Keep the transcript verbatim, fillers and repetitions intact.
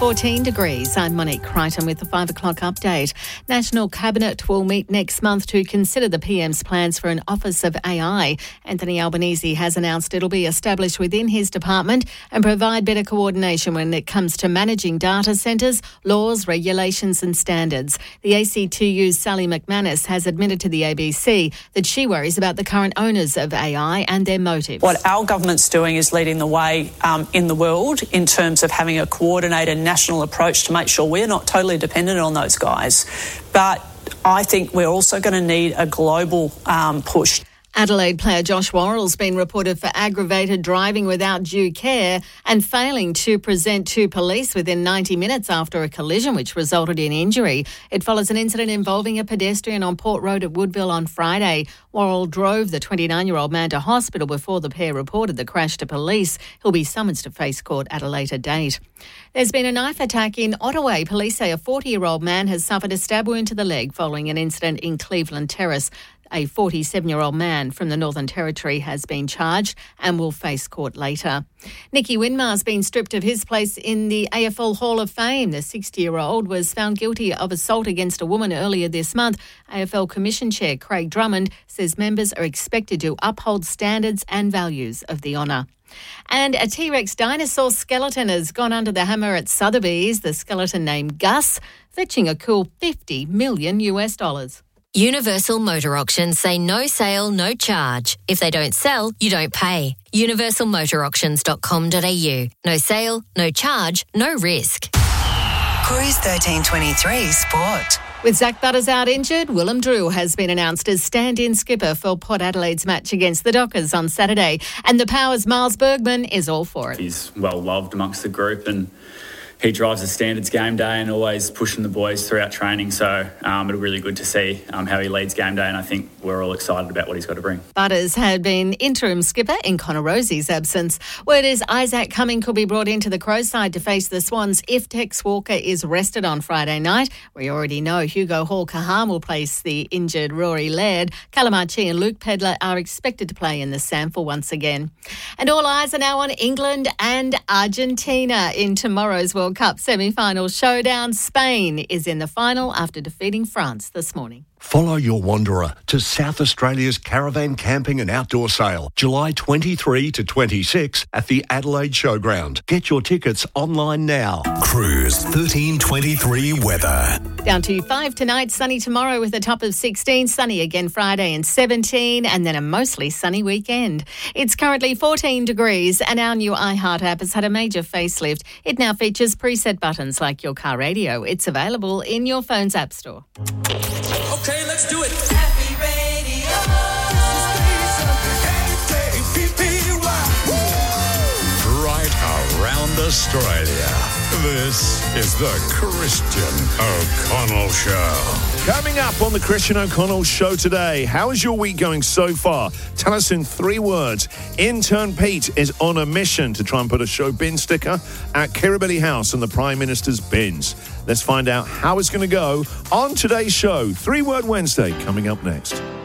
fourteen degrees. I'm Monique Crichton with the five o'clock update. National Cabinet will meet next month to consider the P M's plans for an Office of A I. Anthony Albanese has announced it'll be established within his department and provide better coordination when it comes to managing data centres, laws, regulations and standards. The A C T U's Sally McManus has admitted to the A B C that she worries about the current owners of A I and their motives. What our government's doing is leading the way um, in the world in terms of having a coordinated national approach to make sure we're not totally dependent on those guys. But I think we're also going to need a global um, push. Adelaide player Josh Worrell's been reported for aggravated driving without due care and failing to present to police within ninety minutes after a collision which resulted in injury. It follows an incident involving a pedestrian on Port Road at Woodville on Friday. Worrell drove the twenty-nine-year-old man to hospital before the pair reported the crash to police. He'll be summoned to face court at a later date. There's been a knife attack in Ottawa. Police say a forty-year-old man has suffered a stab wound to the leg following an incident in Cleveland Terrace. A forty-seven-year-old man from the Northern Territory has been charged and will face court later. Nicky Winmar's been stripped of his place in the A F L Hall of Fame. The sixty-year-old was found guilty of assault against a woman earlier this month. A F L Commission Chair Craig Drummond says members are expected to uphold standards and values of the honour. And a T-Rex dinosaur skeleton has gone under the hammer at Sotheby's. The skeleton named Gus, fetching a cool fifty million US dollars. Universal Motor Auctions say no sale, no charge. If they don't sell, you don't pay. universal motor auctions dot com dot a u. No sale, no charge, no risk. Cruise thirteen twenty-three Sport. With Zach Butters out injured, Willem Drew has been announced as stand-in skipper for Port Adelaide's match against the Dockers on Saturday. And the Power's Miles Bergman is all for it. He's well loved amongst the group and he drives the standards game day and always pushing the boys throughout training. So um, it'll be really good to see um, how he leads game day, and I think we're all excited about what he's got to bring. Butters had been interim skipper in Connor Rosie's absence. Word is Isaac Cumming could be brought into the Crows side to face the Swans if Tex Walker is rested on Friday night. We already know Hugo Hall-Cahan will place the injured Rory Laird. Callum Archie and Luke Pedler are expected to play in the SANFL once again. And all eyes are now on England and Argentina in tomorrow's World Cup semi-final showdown. Spain is in the final after defeating France this morning. Follow your wanderer to South Australia's Caravan Camping and Outdoor Sale, July twenty-third to twenty-sixth at the Adelaide Showground. Get your tickets online now. Cruise thirteen twenty-three weather. Down to five tonight, sunny tomorrow with a top of sixteen, sunny again Friday and seventeen, and then a mostly sunny weekend. It's currently fourteen degrees and our new iHeart app has had a major facelift. It now features preset buttons like your car radio. It's available in your phone's app store. Okay, let's do it. Happy Radio. Right around Australia. This is the Christian O'Connell Show. Coming up on the Christian O'Connell Show today, how is your week going so far? Tell us in three words. Intern Pete is on a mission to try and put a show bin sticker at Kirribilli House in the Prime Minister's bins. Let's find out how it's going to go on today's show. Three Word Wednesday coming up next.